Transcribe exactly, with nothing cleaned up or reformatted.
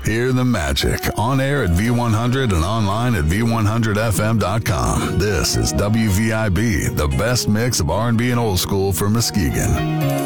Hear the magic on air at V one hundred and online at V one hundred F M dot com. This is W V I B, the best mix of R and B and old school for Muskegon.